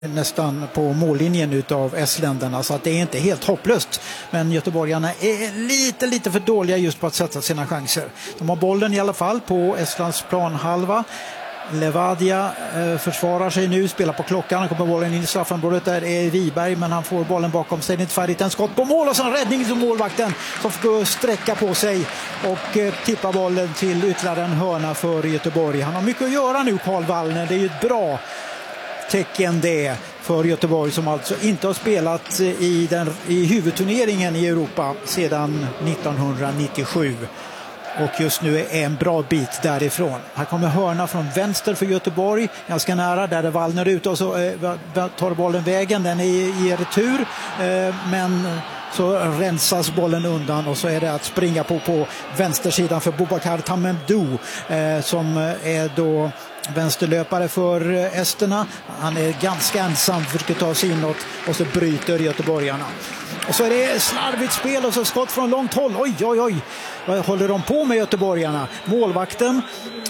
nästan på mållinjen utav estländarna, så att det är inte helt hopplöst, men göteborgarna är lite för dåliga just på att sätta sina chanser. De har bollen i alla fall på Estlands planhalva. Levadia försvarar sig nu, spelar på klockan, han kommer bollen in i straffområdet, där är Wiberg, men han får bollen bakom sig, det är inte färdigt, en skott på mål och så en räddning till målvakten som får sträcka på sig och tippa bollen till ytterligare en hörna för Göteborg. Han har mycket att göra nu, Carl Wallner, det är ju ett bra tecken det för Göteborg, som alltså inte har spelat i huvudturneringen i Europa sedan 1997. Och just nu är en bra bit därifrån. Här kommer hörna från vänster för Göteborg, ganska nära, där är Wallner ute och så tar bollen vägen, den är i retur, men så rensas bollen undan och så är det att springa på vänstersidan för Boubacar Tamemdou som är då vänsterlöpare för esterna. Han är ganska ensam, försöker ta sig inåt och så bryter göteborgarna. Och så är det slarvigt spel och så skott från långt håll. Oj. Vad håller de på med göteborgarna? Målvakten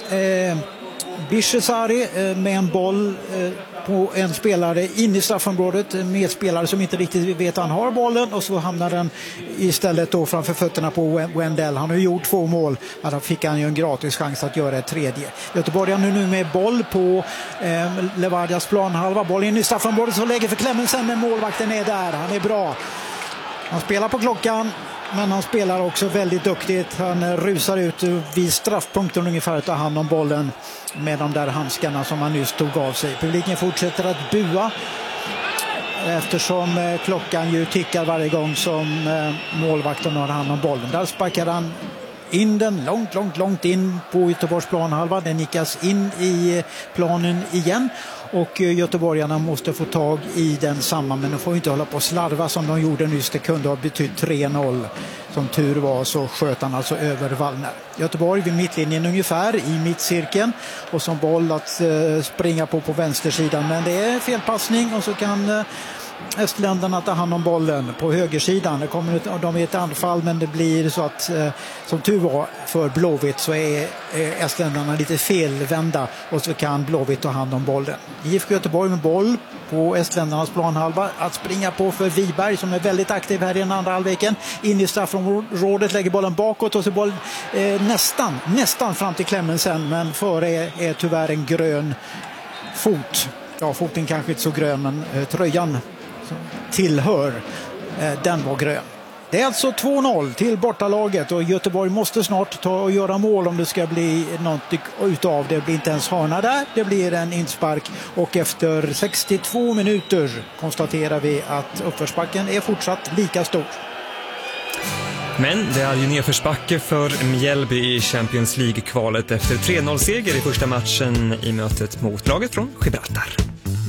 Bishesari med en boll på en spelare in i straffområdet, med spelare som inte riktigt vet att han har bollen, och så hamnar den istället då framför fötterna på Wendell. Han har gjort 2 mål, då fick han ju en gratis chans att göra ett tredje. Göteborgarna nu med boll på Levadias planhalva, boll in i straffområdet, så lägger för Clemensen, men målvakten är där, han är bra. Han spelar på klockan, men han spelar också väldigt duktigt. Han rusar ut vid straffpunkten ungefär och tar hand om bollen med de där handskarna som han nyss tog av sig. Publiken fortsätter att bua eftersom klockan ju tickar varje gång som målvakten har hand om bollen. Där sparkar han in den långt in på Göteborgs planhalva. Den nickas in i planen igen. Och göteborgarna måste få tag i den samma, men de får inte hålla på och slarva som de gjorde nyss. Det kunde ha betytt 3-0. Som tur var så sköt han alltså över Wallner. Göteborg vid mittlinjen ungefär i mittcirkeln och som boll att springa på vänstersidan, men det är felpassning och så kan estländarna tar hand om bollen på högersidan. Det kommer de i ett anfall, men det blir så att som tur var för Blåvitt så är estländarna lite felvända och så kan Blåvitt ta hand om bollen. IFK Göteborg med boll på estländarnas planhalva att springa på för Wiberg som är väldigt aktiv här i den andra halvleken. In i straffområdet, lägger bollen bakåt och så boll nästan fram till Clemensen, men före är tyvärr en grön fot. Ja, foten kanske inte så grön, men tröjan tillhör, den var grön. Det är alltså 2-0 till bortalaget och Göteborg måste snart ta och göra mål om det ska bli något utav det. Det blir inte ens hörna där, det blir en inspark och efter 62 minuter konstaterar vi att uppförsbacken är fortsatt lika stor. Men det är ju nedförsbacke för Mjällby i Champions League-kvalet efter 3-0-seger i första matchen i mötet mot laget från Gibraltar.